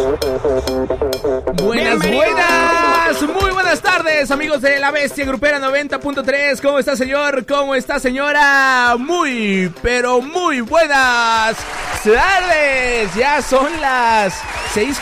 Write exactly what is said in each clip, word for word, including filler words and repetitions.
Buenas, buenas, muy buenas tardes, amigos de La Bestia Grupera noventa punto tres. ¿Cómo está, señor? ¿Cómo está, señora? Muy, pero muy buenas tardes. Ya son las seis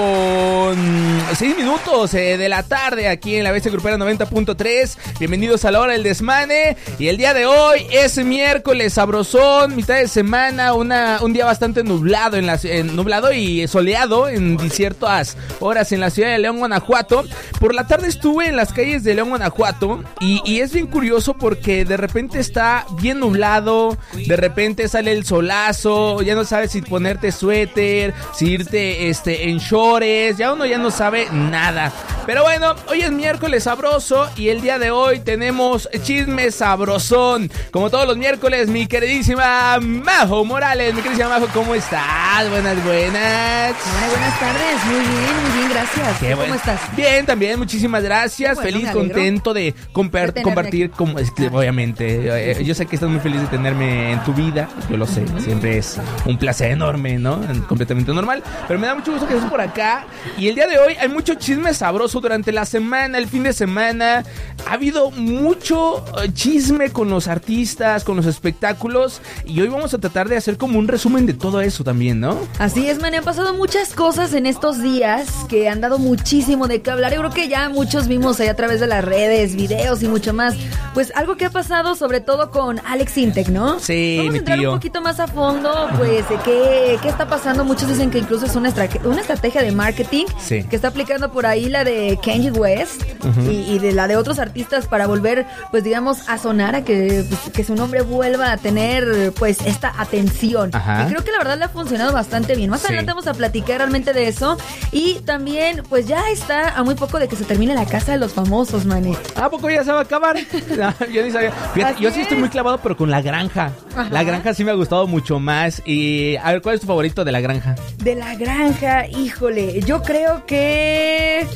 con seis minutos eh, de la tarde aquí en La Bestia Grupera noventa punto tres. Bienvenidos a la hora del desmane. Y el día de hoy es miércoles sabrosón, mitad de semana, una, un día bastante nublado, en la, en, nublado y soleado en ciertas horas en la ciudad de León, Guanajuato. Por la tarde estuve en las calles de León, Guanajuato, y, y es bien curioso porque de repente está bien nublado, de repente sale el solazo, ya no sabes si ponerte suéter, si irte este, en shorts, ya uno ya no sabe nada. Pero bueno, hoy es miércoles sabroso y el día de hoy tenemos chisme sabrosón. Como todos los miércoles, mi queridísima Majo Morales. Mi queridísima Majo, ¿cómo estás? Buenas, buenas. Hola, buenas tardes. Muy bien, muy bien, gracias. ¿Cómo bueno. estás? Bien, también, muchísimas gracias. Bueno, feliz, contento de, comper- de compartir, como, es que, obviamente. Eh, yo sé que estás muy feliz de tenerme en tu vida. Yo lo sé, siempre es un placer enorme, ¿no? Completamente normal. Pero me da mucho gusto que estés por acá. Y el día de hoy hay mucho chisme sabroso durante la semana, el fin de semana. Ha habido mucho chisme con los artistas, con los espectáculos. Y hoy vamos a tratar de hacer como un resumen de todo eso también, ¿no? Así es, man. Han pasado muchas cosas en estos días que han dado muchísimo de qué hablar. Yo creo que ya muchos vimos ahí a través de las redes, videos y mucho más. Pues algo que ha pasado sobre todo con Alex Intec, ¿no? Sí, vamos mi a entrar tío. un poquito más a fondo, pues, de qué, qué está pasando. Muchos dicen que incluso es una, estra- una estrategia de marketing, sí, que está aplicando por ahí la de Kanye West, uh-huh, y, y de la de otros artistas para volver, pues, digamos, a sonar, a que, pues, que su nombre vuelva a tener, pues, esta atención. Ajá. Y creo que la verdad le ha funcionado bastante bien. Más sí. adelante vamos a platicar realmente de eso. Y también, pues, ya está a muy poco de que se termine La Casa de los Famosos, mané. ¿A poco ya se va a acabar? No, yo ni sabía. Fíjate, yo sí estoy muy clavado, pero con La Granja. Ajá. La Granja sí me ha gustado mucho más. Y a ver, ¿cuál es tu favorito de La Granja? De La Granja, híjole, yo creo que...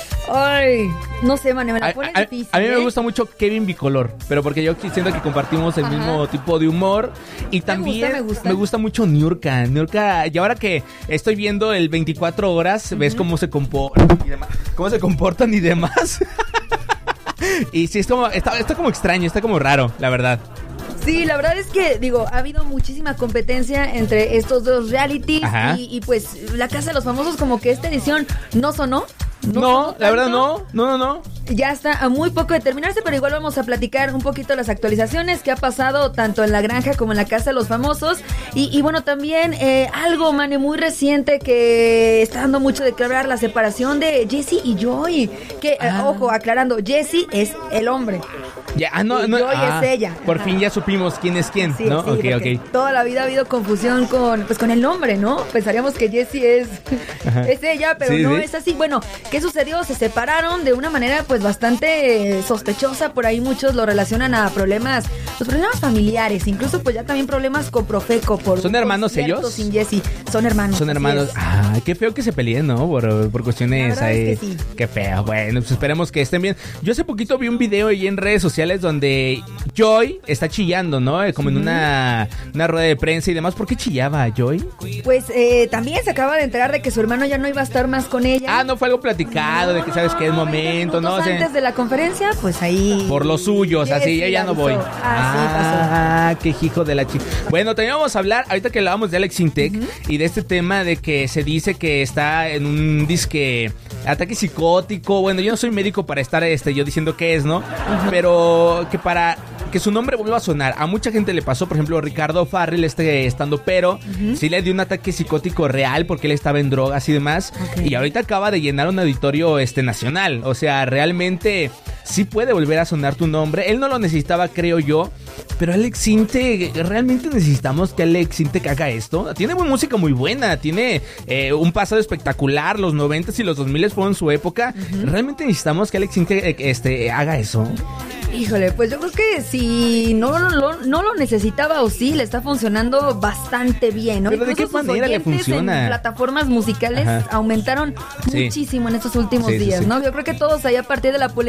Ay, no sé, man, me la pone a, difícil. A, a mí ¿eh? me gusta mucho Kevin Bicolor, pero porque yo siento que compartimos el Ajá. mismo tipo de humor. Y también me gusta, me gusta. me gusta mucho Niurka. Niurka, y ahora que estoy viendo el veinticuatro horas, uh-huh, ves cómo se comportan y demás. Cómo se comportan y demás. Y sí, es como, está, está como extraño, está como raro, la verdad. Sí, la verdad es que, digo, ha habido muchísima competencia entre estos dos realities y, y pues La Casa de los Famosos como que esta edición no sonó. No, no la verdad no, no, no, no. Ya está a muy poco de terminarse, pero igual vamos a platicar un poquito las actualizaciones que ha pasado tanto en La Granja como en La Casa de los Famosos. Y, y bueno, también eh, algo, mane, muy reciente que está dando mucho de qué hablar, la separación de Jessie y Joy. Que, ah. eh, ojo, aclarando, Jessie es el hombre. Ya, ah, no, y no, Joy ah, es ella. Por Ajá. fin ya supimos quién es quién, sí, ¿no? Sí, ok, ok. Toda la vida ha habido confusión con, pues, con el nombre, ¿no? Pensaríamos que Jessie es, es ella, pero sí, no sí. es así. Bueno, ¿qué sucedió? Se separaron de una manera pues bastante sospechosa. Por ahí muchos lo relacionan a problemas, pues problemas familiares, incluso pues ya también problemas con Profeco. Por ¿Son hermanos ellos? Sin Jessie. Son hermanos. Son hermanos. Ah, qué feo que se peleen, ¿no? Por, por cuestiones ahí. Es que sí. Qué feo. Bueno, pues esperemos que estén bien. Yo hace poquito vi un video ahí en redes sociales donde Joy está chillando, ¿no? Como en uh-huh. una, una rueda de prensa y demás. ¿Por qué chillaba Joy? Pues eh, también se acaba de enterar de que su hermano ya no iba a estar más con ella. Ah, no fue algo platicado, no, de que sabes no, que es momento, ¿no? O sea, antes de la conferencia, pues ahí... Por los suyos, así, yo ya no voy. Ah, ah sí, qué hijo de la chica. Bueno, también vamos a hablar, ahorita que hablábamos de Alex Intec, uh-huh, y de este tema de que se dice que está en un disque ataque psicótico. Bueno, yo no soy médico para estar este yo diciendo qué es, ¿no? Uh-huh. Pero que para que su nombre vuelva a sonar. A mucha gente le pasó, por ejemplo, Ricardo Farrell, este estando pero, uh-huh, sí le dio un ataque psicótico real porque él estaba en drogas y demás. Okay. Y ahorita acaba de llenar un auditorio este nacional. O sea, realmente sí puede volver a sonar tu nombre. Él no lo necesitaba, creo yo. Pero Alex Intec, ¿realmente necesitamos que Alex Intec haga esto? Tiene música muy buena, tiene eh, un pasado espectacular. Los noventas y los dos miles fueron su época. Uh-huh. ¿Realmente necesitamos que Alex Intec este, haga eso? Híjole, pues yo creo que si no, no, no, no lo necesitaba o sí, le está funcionando bastante bien, ¿no? ¿Pero de qué manera le funciona? En plataformas musicales Ajá. aumentaron sí. muchísimo en estos últimos sí, días, sí, sí. ¿no? Yo creo que todos ahí a partir de la polémica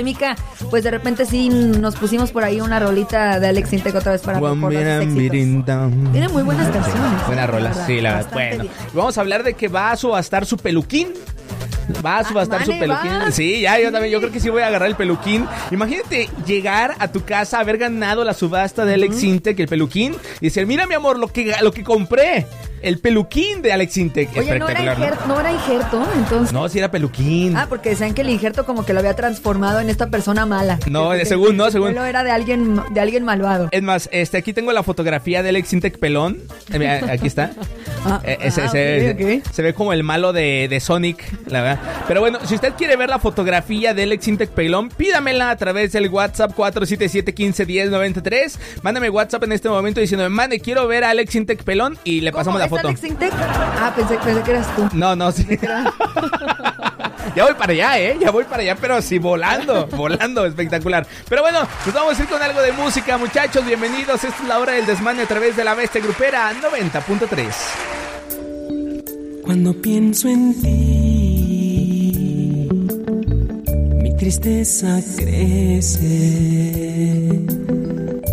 pues de repente sí nos pusimos por ahí una rolita de Alex Intec otra vez para recordar sus éxitos. Tiene muy buenas canciones. Buena rola, sí, la verdad. Bueno, bien. Vamos a hablar de que va a subastar su peluquín. Va a subastar ah, su peluquín. Va. Sí, ya, yo también. Yo creo que sí voy a agarrar el peluquín. Imagínate llegar a tu casa, haber ganado la subasta de Alex Intec, el peluquín, y decir, mira mi amor, lo que, lo que compré. El peluquín de Alex Intec. Oye, no era, injerto, ¿no? no era injerto, entonces. No, sí era peluquín. Ah, porque decían que el injerto como que lo había transformado en esta persona mala. No, de según, no, según. No era de alguien, de alguien malvado. Es más, este, aquí tengo la fotografía de Alex Intec pelón. Eh, aquí está. ah, eh, ese, ah, okay, se, okay. Se, se ve como el malo de, de Sonic, la verdad. Pero bueno, si usted quiere ver la fotografía de Alex Intec pelón, pídamela a través del WhatsApp cuatro siete siete, uno cinco, uno cero, nueve tres. Mándame WhatsApp en este momento diciendo, mande, quiero ver a Alex Intec pelón y le pasamos la foto. Alex Intec? Ah, pensé, pensé que eras tú. No, no, sí. Ya voy para allá, ¿eh? Ya voy para allá, pero sí, volando, volando, espectacular. Pero bueno, nos vamos a ir con algo de música, muchachos. Bienvenidos, esta es la hora del desmane a través de La Bestia Grupera noventa punto tres. Cuando pienso en ti, mi tristeza crece.